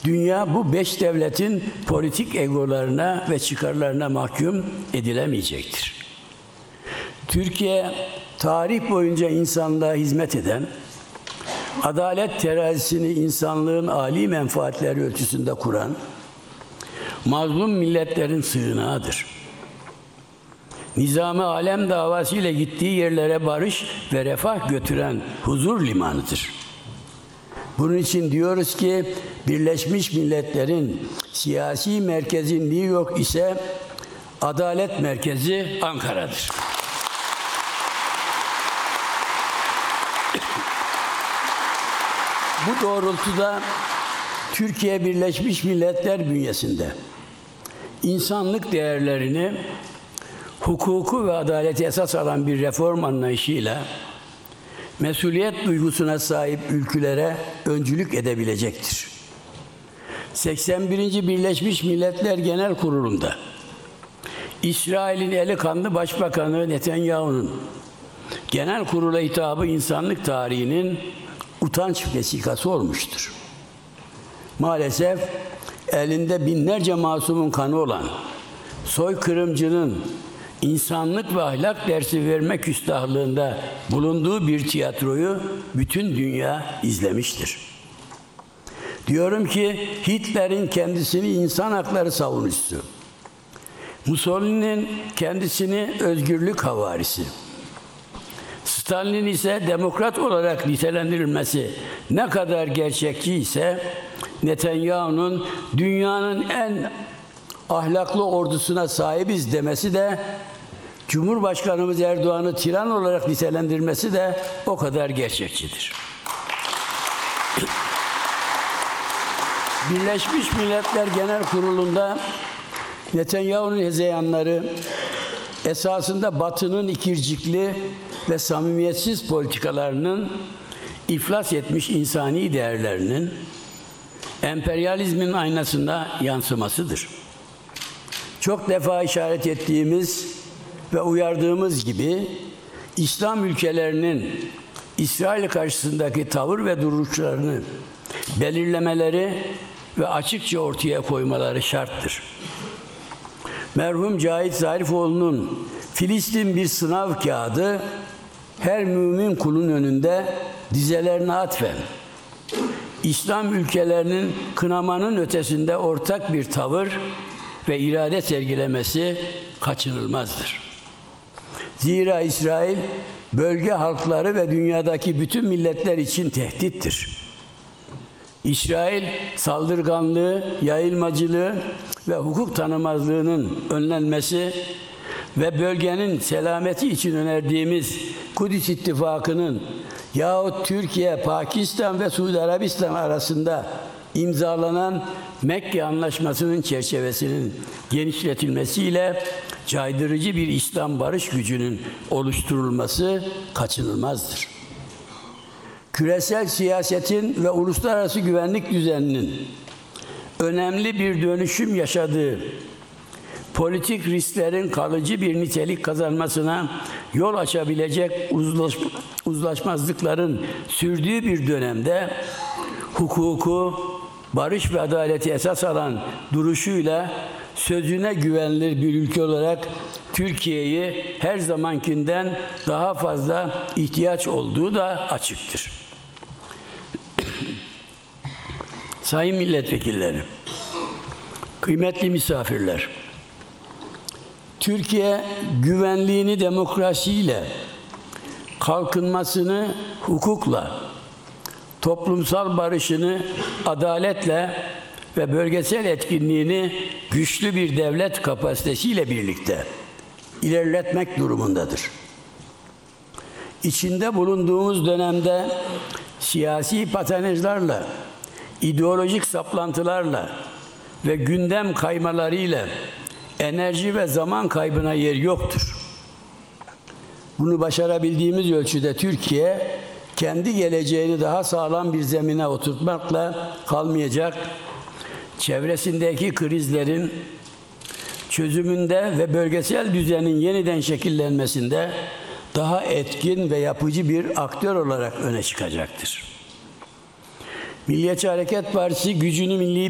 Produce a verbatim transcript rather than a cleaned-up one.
Dünya bu beş devletin politik egolarına ve çıkarlarına mahkum edilemeyecektir. Türkiye, tarih boyunca insanlığa hizmet eden, adalet terazisini insanlığın âli menfaatleri ölçüsünde kuran, mazlum milletlerin sığınağıdır. Nizam-ı alem davasıyla gittiği yerlere barış ve refah götüren huzur limanıdır. Bunun için diyoruz ki Birleşmiş Milletler'in siyasi merkezi New York ise adalet merkezi Ankara'dır. Bu doğrultuda Türkiye Birleşmiş Milletler bünyesinde insanlık değerlerini, hukuku ve adaleti esas alan bir reform anlayışıyla mesuliyet duygusuna sahip ülkelere öncülük edebilecektir. seksen birinci Birleşmiş Milletler Genel Kurulu'nda İsrail'in eli kanlı Başbakanı Netanyahu'nun genel kurula hitabı insanlık tarihinin utanç vesikası olmuştur. Maalesef elinde binlerce masumun kanı olan soykırımcının insanlık ve ahlak dersi verme küstahlığında bulunduğu bir tiyatroyu bütün dünya izlemiştir. Diyorum ki Hitler'in kendisini insan hakları savunucusu, Mussolini'nin kendisini özgürlük havarisi, Stalin'in ise demokrat olarak nitelendirilmesi ne kadar gerçekçi ise Netanyahu'nun dünyanın en ahlaklı ordusuna sahibiz demesi de, Cumhurbaşkanımız Erdoğan'ı tiran olarak nitelendirmesi de o kadar gerçekçidir. Birleşmiş Milletler Genel Kurulu'nda Netanyahu'nun hezeyanları esasında Batı'nın ikircikli ve samimiyetsiz politikalarının iflas etmiş insani değerlerinin emperyalizmin aynasında yansımasıdır. Çok defa işaret ettiğimiz ve uyardığımız gibi İslam ülkelerinin İsrail karşısındaki tavır ve duruşlarını belirlemeleri ve açıkça ortaya koymaları şarttır. Merhum Cahit Zarifoğlu'nun Filistin bir sınav kağıdı, her mümin kulun önünde dizelerine atfen İslam ülkelerinin kınamanın ötesinde ortak bir tavır ve irade sergilemesi kaçınılmazdır. Zira İsrail, bölge halkları ve dünyadaki bütün milletler için tehdittir. İsrail, saldırganlığı, yayılmacılığı ve hukuk tanımazlığının önlenmesi ve bölgenin selameti için önerdiğimiz Kudüs İttifakı'nın yahut Türkiye, Pakistan ve Suudi Arabistan arasında imzalanan Mekke Anlaşması'nın çerçevesinin genişletilmesiyle caydırıcı bir İslam barış gücünün oluşturulması kaçınılmazdır. Küresel siyasetin ve uluslararası güvenlik düzeninin önemli bir dönüşüm yaşadığı, politik risklerin kalıcı bir nitelik kazanmasına yol açabilecek uzlaş, uzlaşmazlıkların sürdüğü bir dönemde hukuku, barış ve adaleti esas alan duruşuyla sözüne güvenilir bir ülke olarak Türkiye'yi her zamankinden daha fazla ihtiyaç olduğu da açıktır. Sayın milletvekilleri, kıymetli misafirler, Türkiye güvenliğini demokrasiyle, kalkınmasını hukukla, toplumsal barışını adaletle ve bölgesel etkinliğini güçlü bir devlet kapasitesiyle birlikte ilerletmek durumundadır. İçinde bulunduğumuz dönemde siyasi patinajlarla, ideolojik saplantılarla ve gündem kaymalarıyla enerji ve zaman kaybına yer yoktur. Bunu başarabildiğimiz ölçüde Türkiye, kendi geleceğini daha sağlam bir zemine oturtmakla kalmayacak, çevresindeki krizlerin çözümünde ve bölgesel düzenin yeniden şekillenmesinde daha etkin ve yapıcı bir aktör olarak öne çıkacaktır. Milliyetçi Hareket Partisi gücünü milli